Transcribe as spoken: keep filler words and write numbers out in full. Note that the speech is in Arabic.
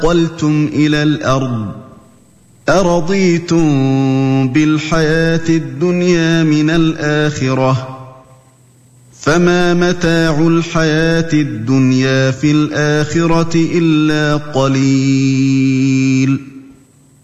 انتقلتم إلى الأرض أرضيتم بالحياة الدنيا من الآخرة فما متاع الحياة الدنيا في الآخرة إلا قليل